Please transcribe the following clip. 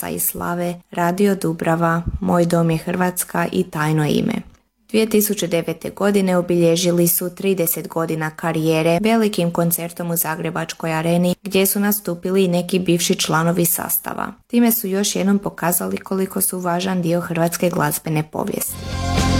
glasa i slave, Radio Dubrava, Moj dom je Hrvatska i Tajno ime. 2009. godine obilježili su 30 godina karijere velikim koncertom u Zagrebačkoj areni gdje su nastupili i neki bivši članovi sastava. Time su još jednom pokazali koliko su važan dio hrvatske glazbene povijesti.